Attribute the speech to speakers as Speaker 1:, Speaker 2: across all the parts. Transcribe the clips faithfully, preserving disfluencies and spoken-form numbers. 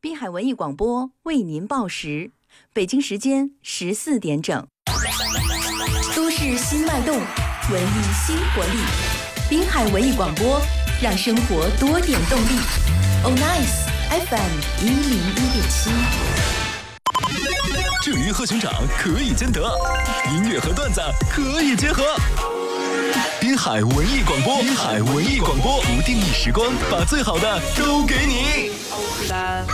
Speaker 1: 滨海文艺广播为您报时，北京时间十四点整。都市新脉动，文艺新活力。滨海文艺广播，让生活多点动力。Oh Nice F M 一零一点七。
Speaker 2: 至于和熊掌可以兼得，音乐和段子可以结合。滨海文艺广播，滨海文艺广播，不定义时光，把最好的都给你。
Speaker 3: 三。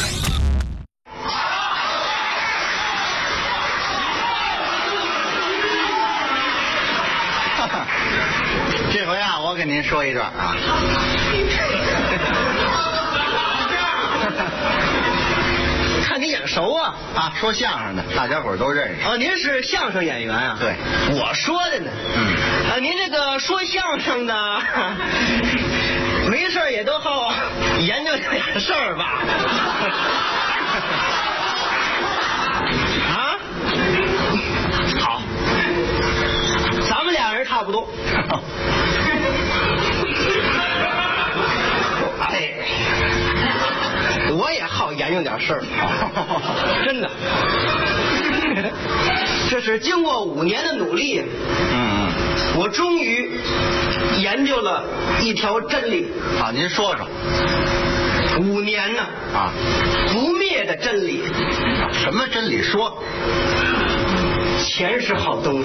Speaker 4: 这回啊，我给您说一段啊。
Speaker 3: 看你眼熟啊！
Speaker 4: 啊，说相声的，大家伙都认识。
Speaker 3: 哦，您是相声演员啊？
Speaker 4: 对，
Speaker 3: 我说的呢。
Speaker 4: 嗯。
Speaker 3: 啊，您这个说相声的，没事也都好研究点事儿吧？啊？好，咱们俩人差不多。哎。我也好研究点事儿，真的。这是经过五年的努力，
Speaker 4: 嗯，
Speaker 3: 我终于研究了一条真理。
Speaker 4: 啊，您说说。
Speaker 3: 五年呢？
Speaker 4: 啊，
Speaker 3: 不灭的真理。
Speaker 4: 什么真理？说。
Speaker 3: 钱是好东西。